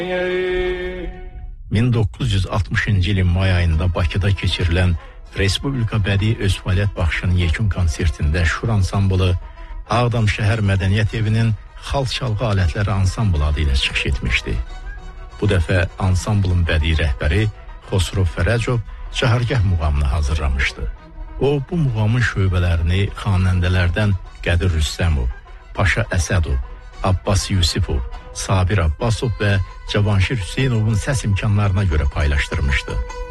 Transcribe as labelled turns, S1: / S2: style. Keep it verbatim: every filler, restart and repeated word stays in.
S1: min doqquz yüz altmışıncı ilin may ayında Bakıda keçirilən Respublika Bədii öz fəaliyyət baxışının yekun konsertində Şur ansamblı Ağdam şəhər mədəniyyət evinin xalq çalğı alətləri ansamblı adı ilə çıxış etmişdi. Bu dəfə ansamblın bədii rəhbəri Xosrov Fərəcov Çahargah muğamını hazırlamışdı. O, bu muğamın şöbələrini xanəndələrdən Qədir Rüstəmov, Paşa Əsədov, Abbas Yusifov, Sabir Abbasov və Cavanşir Hüseynovun səs imkanlarına görə paylaşdırmışdı.